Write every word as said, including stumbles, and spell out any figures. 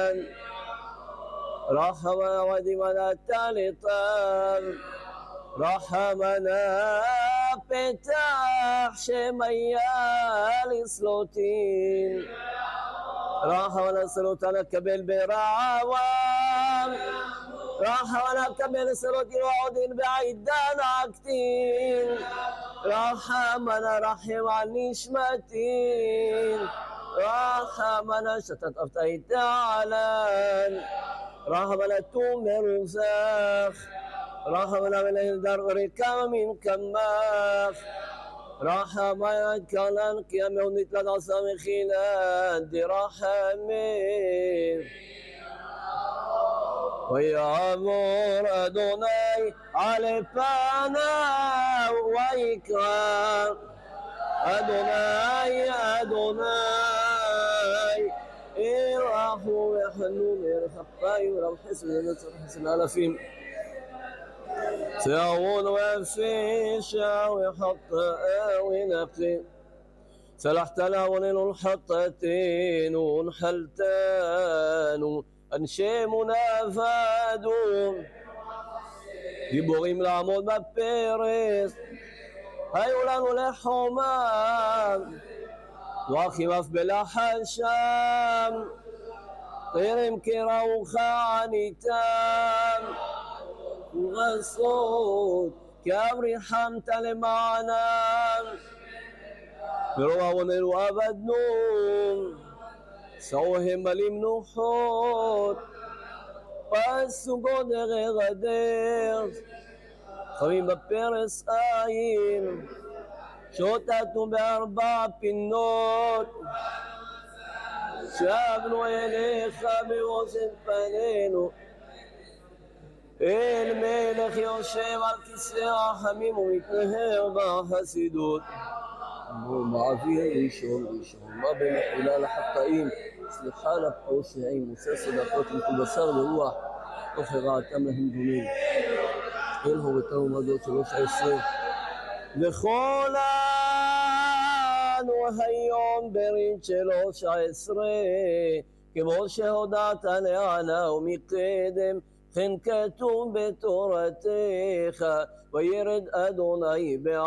رحمنا ودمنا تالطان رحمنا פתח שמיה לסלוטין רחמנה סלוטנה קבל ברעבם רחמנה קבל סלוטין ועודין בעידן עקטין רחמנה רחם על נשמתין רחמנה שתת אבטאי תעלן רחמנה תום מרוסך رحمنا من الدار ركام من كماخ رحمنا كلام قيام يوم نتلد عصام خلال دي رحمين ويعمر أدوني على فانا ويكرام أدوني أدوني إرحوا ويحنون إرحبا يورم حسن نصر حسن ألفين تعون وفيشا ويحط ونقي سلحت لون الحطتين ونحلتان أنشي منافادون גיבורים לעמוד בפרס היו לנו לחומן ואחים אף בלחל שם טרם קראוך עניתם ورسول كامري حمت لمعنا بروا ونلو أبد نوم سوهم لمنوحوت والسجود غير غدير خمين ببرس آيين شوتاتو بأربع بنوت شابنو إليخ بوسط فنينو אל מלך יושב על כיסא רחמים ומתנהר בחסידות ומעביר ראשון ראשון מה במחילה לחטאים סליחה לפושעים מוסר סדקות מכובסר לרוח תוך הרעתם להם דומים אל הורתנו ומדות שלוש עשרה וכל אנו היום ברית שלוש עשרה כמו שהודעת לענה ומקדם כן כתוב בתורתך וירד אדוני